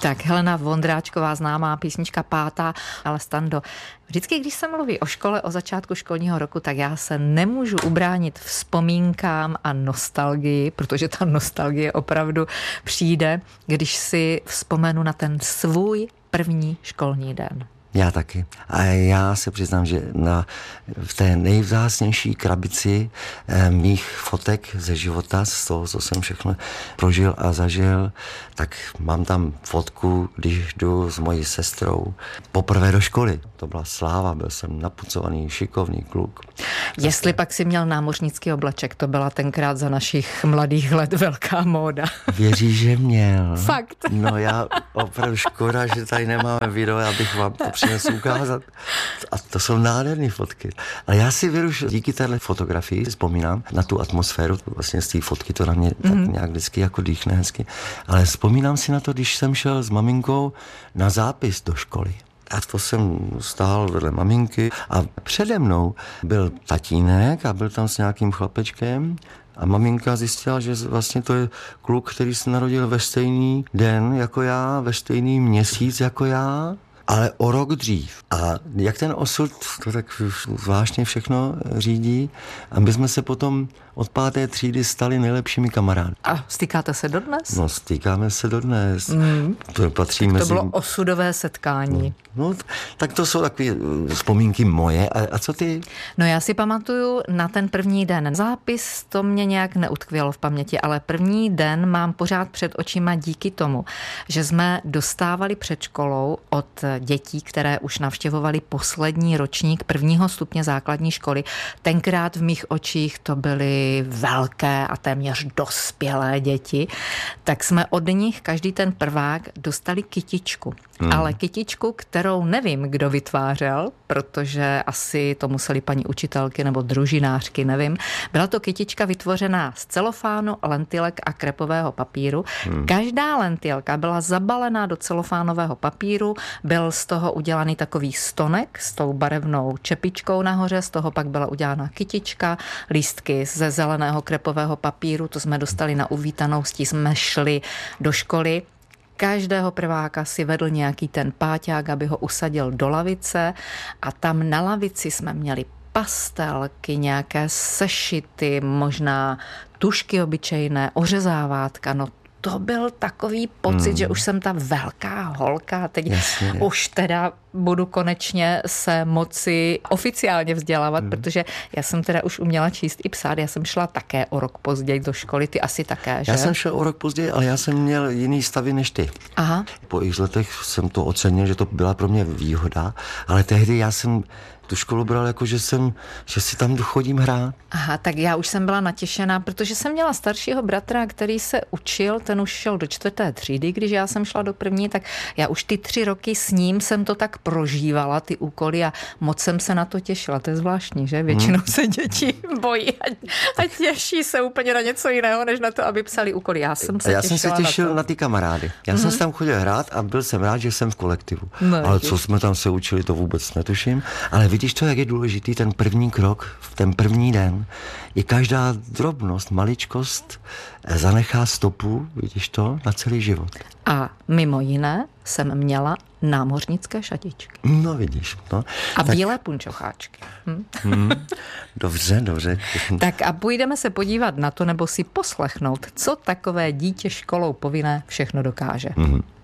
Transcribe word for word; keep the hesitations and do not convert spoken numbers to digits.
Tak Helena Vondráčková, známá písnička Pátá, ale Stando, vždycky, když se mluví o škole, o začátku školního roku, tak já se nemůžu ubránit vzpomínkám a nostalgii, protože ta nostalgie opravdu přijde, když si vzpomenu na ten svůj první školní den. Já taky. A já se přiznám, že na, v té nejvzácnější krabici eh, mých fotek ze života, z toho, co jsem všechno prožil a zažil, tak mám tam fotku, když jdu s mojí sestrou poprvé do školy. To byla sláva, byl jsem napucovaný, šikovný kluk. Jestli pak si měl námořnický obleček, to byla tenkrát za našich mladých let velká móda. Věříš, že měl? Fakt. No já opravdu škoda, že tady nemáme video, abych vám to přinesl ukázat. A to jsou nádherné fotky. Ale já si věru, že díky téhle fotografii vzpomínám na tu atmosféru, vlastně z té fotky to na mě mm. tak nějak vždycky jako dýchne hezky. Ale vzpomínám si na to, když jsem šel s maminkou na zápis do školy. A to jsem stál vedle maminky a přede mnou byl tatínek a byl tam s nějakým chlapečkem a maminka zjistila, že vlastně to je kluk, který se narodil ve stejný den jako já, ve stejný měsíc jako já, ale o rok dřív. A jak ten osud to tak zvláštně všechno řídí, aby jsme se potom od páté třídy stali nejlepšími kamarády. A stýkáte se dodnes? No, stýkáme se dodnes. Mm. To patří tak mezi... to bylo osudové setkání. No, tak to jsou takové vzpomínky moje. A, a co ty? No já si pamatuju na ten první den. Zápis to mě nějak neutkvělo v paměti, ale první den mám pořád před očima díky tomu, že jsme dostávali před školou od dětí, které už navštěvovali poslední ročník prvního stupně základní školy. Tenkrát v mých očích to byly velké a téměř dospělé děti, tak jsme od nich každý ten prvák dostali kytičku. Hmm. Ale kytičku, kterou nevím, kdo vytvářel, protože asi to museli paní učitelky nebo družinářky, nevím. Byla to kytička vytvořená z celofánu, lentilek a krepového papíru. Hmm. Každá lentilka byla zabalená do celofánového papíru, byl z toho udělaný takový stonek s tou barevnou čepičkou nahoře, z toho pak byla udělána kytička, lístky ze zeleného krepového papíru, to jsme dostali na uvítanou, s tím jsme šli do školy. Každého prváka si vedl nějaký ten páťák, aby ho usadil do lavice a tam na lavici jsme měli pastelky, nějaké sešity, možná tušky obyčejné, ořezávátka, no to byl takový pocit, hmm. že už jsem ta velká holka a teď Jasně. už teda budu konečně se moci oficiálně vzdělávat, hmm. protože já jsem teda už uměla číst i psát, já jsem šla také o rok později do školy, ty asi také, že? Já jsem šel o rok později, ale já jsem měl jiný stavy než ty. Aha. Po x letech jsem to ocenil, že to byla pro mě výhoda, ale tehdy já jsem tu školu bral jako, že jsem, že si tam chodím hrát. Aha, tak já už jsem byla natěšená, protože jsem měla staršího bratra, který se učil, ten už šel do čtvrté třídy, když já jsem šla do první, tak já už ty tři roky s ním jsem to tak prožívala, ty úkoly a moc jsem se na to těšila. To je zvláštní, že? Většinou hmm. se děti bojí a, a těší se úplně na něco jiného, než na to, aby psali úkoly. Já jsem se já těšila jsem se těšil na, na ty kamarády. Já hmm. jsem se tam chodil hrát a byl jsem rád, že jsem v kolektivu. No, ale co jsme tam se učili, to vůbec netuším. Ale vidíš to, jak je důležitý ten první krok, v ten první den. I každá drobnost, maličkost zanechá stopu, vidíš to, na celý život. A mimo jiné jsem měla námořnické šatičky. No vidíš. No. A tak... bílé punčocháčky. Hm? Hmm, dobře, dobře. Tak a půjdeme se podívat na to, nebo si poslechnout, co takové dítě školou povinné všechno dokáže. Hmm.